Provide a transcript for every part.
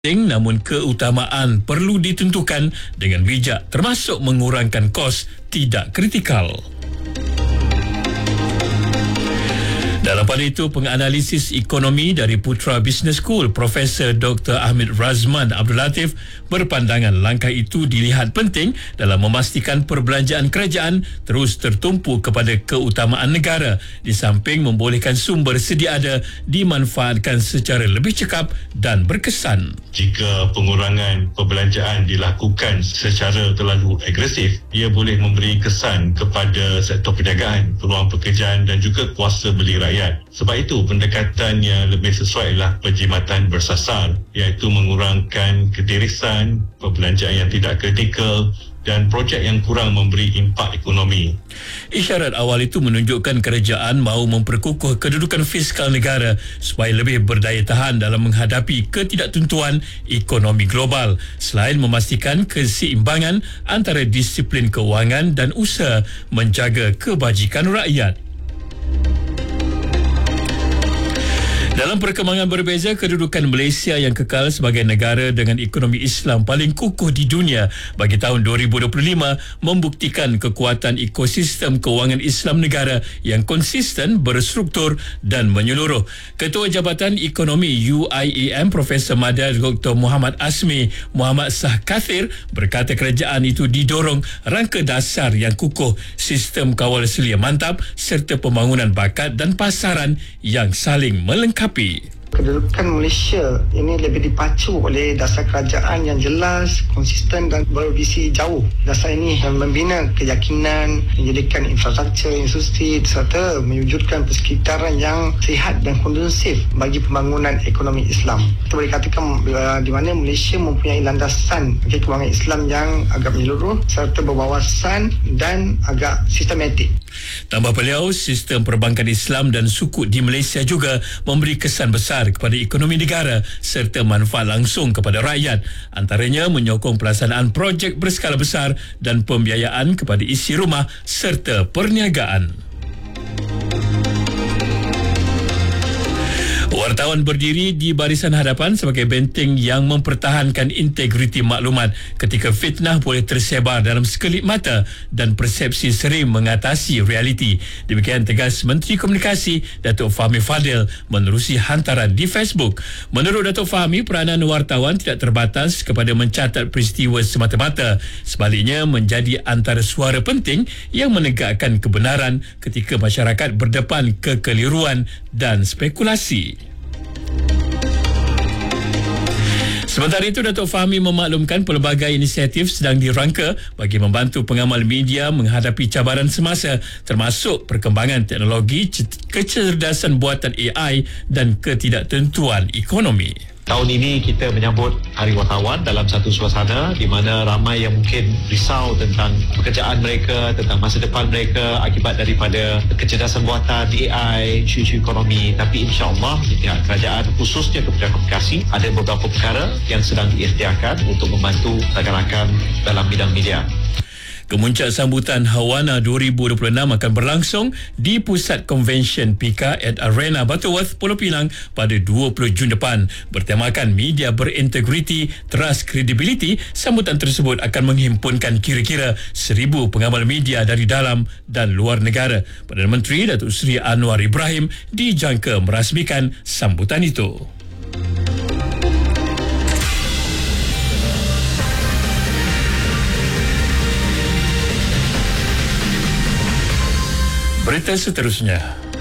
namun keutamaan perlu ditentukan dengan bijak, termasuk mengurangkan kos tidak kritikal. Dalam pada itu, penganalisis ekonomi dari Putra Business School, Profesor Dr. Ahmad Razman Abdul Latif berpandangan langkah itu dilihat penting dalam memastikan perbelanjaan kerajaan terus tertumpu kepada keutamaan negara, di samping membolehkan sumber sedia ada dimanfaatkan secara lebih cekap dan berkesan. Jika pengurangan perbelanjaan dilakukan secara terlalu agresif, ia boleh memberi kesan kepada sektor perniagaan, peluang pekerjaan dan juga kuasa beli rakyat. Sebab itu, pendekatan yang lebih sesuai adalah penjimatan bersasar, iaitu mengurangkan ketirisan, perbelanjaan yang tidak kritikal dan projek yang kurang memberi impak ekonomi. Isyarat awal itu menunjukkan kerajaan mahu memperkukuh kedudukan fiskal negara supaya lebih berdaya tahan dalam menghadapi ketidaktentuan ekonomi global, selain memastikan keseimbangan antara disiplin kewangan dan usaha menjaga kebajikan rakyat. Dalam perkembangan berbeza, kedudukan Malaysia yang kekal sebagai negara dengan ekonomi Islam paling kukuh di dunia bagi tahun 2025 membuktikan kekuatan ekosistem kewangan Islam negara yang konsisten, berstruktur dan menyeluruh. Ketua Jabatan Ekonomi UIAM Profesor Madar Dr. Muhammad Asmi Muhammad Shah Kathir berkata kerajaan itu didorong rangka dasar yang kukuh, sistem kawal selia mantap serta pembangunan bakat dan pasaran yang saling melengkapi. Kedudukan Malaysia ini lebih dipacu oleh dasar kerajaan yang jelas, konsisten dan bervisi jauh. Dasar ini yang membina keyakinan, menjadikan infrastruktur industri serta mewujudkan persekitaran yang sihat dan kondusif bagi pembangunan ekonomi Islam. Kita boleh katakan di mana Malaysia mempunyai landasan kewangan Islam yang agak menyeluruh serta berwawasan dan agak sistematik. Tambah beliau, sistem perbankan Islam dan sukuk di Malaysia juga memberi kesan besar kepada ekonomi negara serta manfaat langsung kepada rakyat, antaranya menyokong pelaksanaan projek berskala besar dan pembiayaan kepada isi rumah serta perniagaan. Wartawan berdiri di barisan hadapan sebagai benteng yang mempertahankan integriti maklumat ketika fitnah boleh tersebar dalam sekelip mata dan persepsi sering mengatasi realiti. Demikian tegas Menteri Komunikasi Datuk Fahmi Fadil menerusi hantaran di Facebook. Menurut Datuk Fahmi, peranan wartawan tidak terbatas kepada mencatat peristiwa semata-mata. Sebaliknya, menjadi antara suara penting yang menegakkan kebenaran ketika masyarakat berdepan kekeliruan dan spekulasi. Sementara itu, Datuk Fahmi memaklumkan pelbagai inisiatif sedang dirangka bagi membantu pengamal media menghadapi cabaran semasa, termasuk perkembangan teknologi, kecerdasan buatan AI dan ketidaktentuan ekonomi. Tahun ini kita menyambut Hari Wartawan dalam satu suasana di mana ramai yang mungkin risau tentang pekerjaan mereka, tentang masa depan mereka akibat daripada kecerdasan buatan AI, isu-isu ekonomi. Tapi insya-Allah di pihak kerajaan, khususnya Kementerian Komunikasi, ada beberapa perkara yang sedang diikhtiarkan untuk membantu rakan-rakan dalam bidang media. Kemuncak sambutan Hawana 2026 akan berlangsung di Pusat Convention Pika at Arena Butterworth, Pulau Pinang pada 20 Jun depan. Bertemakan media berintegriti, trust, credibility, sambutan tersebut akan menghimpunkan kira-kira 1,000 pengamal media dari dalam dan luar negara. Perdana Menteri Datuk Seri Anwar Ibrahim dijangka merasmikan sambutan itu. Berita seterusnya.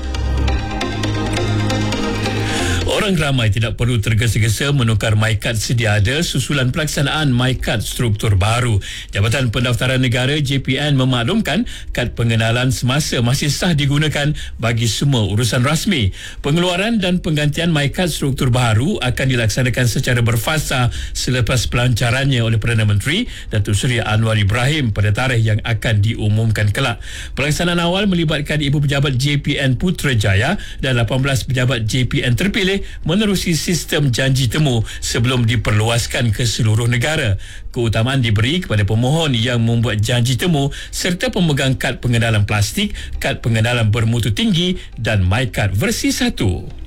Orang ramai tidak perlu tergesa-gesa menukar MyKad sedia ada susulan pelaksanaan MyKad struktur baru. Jabatan Pendaftaran Negara JPN memaklumkan kad pengenalan semasa masih sah digunakan bagi semua urusan rasmi. Pengeluaran dan penggantian MyKad struktur baru akan dilaksanakan secara berfasa selepas pelancarannya oleh Perdana Menteri Datuk Seri Anwar Ibrahim pada tarikh yang akan diumumkan kelak. Pelaksanaan awal melibatkan Ibu Pejabat JPN Putrajaya dan 18 pejabat JPN terpilih menerusi sistem janji temu sebelum diperluaskan ke seluruh negara. Keutamaan diberi kepada pemohon yang membuat janji temu serta pemegang kad pengenalan plastik, kad pengenalan bermutu tinggi dan MyKad versi 1.